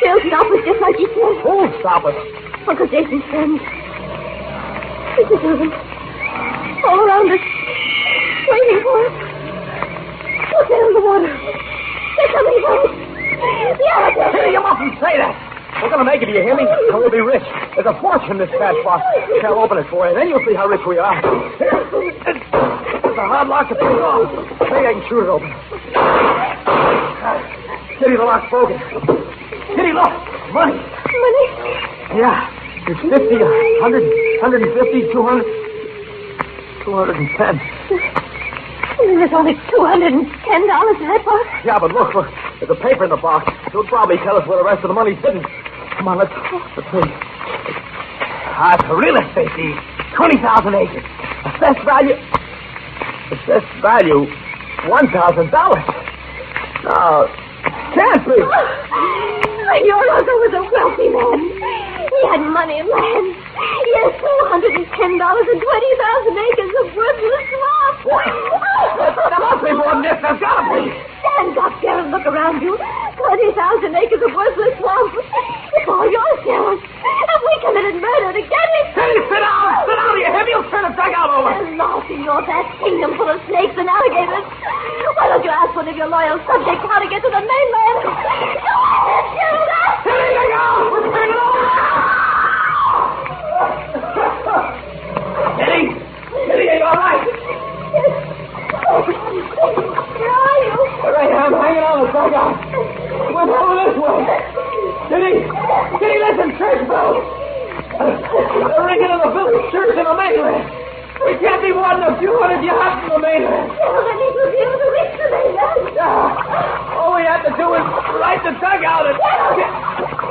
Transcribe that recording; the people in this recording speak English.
They'll stop us just like you said. Who'll stop us? Uncle Jason's friends. Mrs. Irvin. All around us. Waiting for us. Look, they're in the water. They're coming for us. The alligator. Kitty, you mustn't say that. We're going to make it, do you hear me? And we'll be rich. There's a fortune in this fast box. I'll open it for you, then you'll see how rich we are. It's a hard lock to pick off. Maybe I can shoot it open. Kitty, the lock's broken. Kitty, look. Money. Money? Yeah. It's 50, 100, 150, 200, 210. There's only $210 in that box. Yeah, but look. There's a paper in the box. It'll probably tell us where the rest of the money's hidden. Come on, let's see. It's a real estate deed. 20,000 acres. Assessed value, $1,000. No, can't be. Your uncle was a wealthy man. He had money and land. He has $210 and 20,000 acres of worthless swamp. There must be more than this. There's got to be. Stand up there and look around you. 20,000 acres of worthless swamp. It's all yours, Sheriff. If we committed murder to get it. Hey, sit down. Sit down. You heavy. You'll turn the dugout over. There's lost in your vast kingdom full of snakes and alligators. Why don't you ask one of your loyal subjects how to get to the mainland? Go ahead, Sheriff. Here you go. We're turning over. Kitty, are you all right? Where are you? Right here, I'm hanging on the dugout. We're over this way. Kitty, listen, church bells. They're ringing in the village church in the mainland. We can't be more than a few hundred yards from the mainland. Well, then he will be able to reach the mainland. All we have to do is right the dugout and...